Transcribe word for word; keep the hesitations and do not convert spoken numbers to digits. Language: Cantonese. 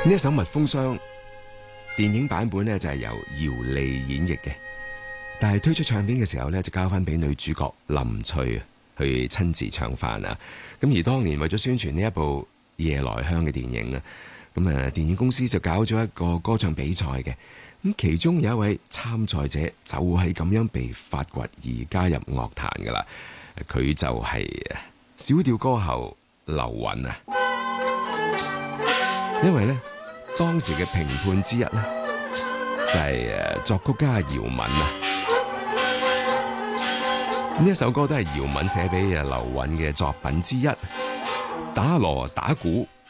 呢一首《蜜蜂霜》電影版本咧就係由姚莉演繹嘅，但係推出唱片嘅時候咧就交翻俾女主角林翠去親自唱翻啊！咁而當年為咗宣傳呢一部《夜來香》嘅電影啊，咁啊電影公司就搞咗一個歌唱比賽嘅，咁其中有一位參賽者就係咁樣被發掘而加入樂壇噶啦，佢就係小調歌后劉韻啊！因為咧當時嘅評判之一咧就係誒作曲家姚敏啊，呢一首歌都係姚敏寫俾誒劉韻嘅作品之一，打鑼打鼓